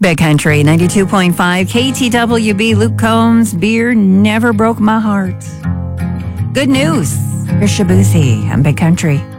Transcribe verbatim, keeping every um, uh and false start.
Big Country, ninety-two point five K T W B. Luke Combs, beer never broke my heart. Good news. Here's Shabuzi on Big Country.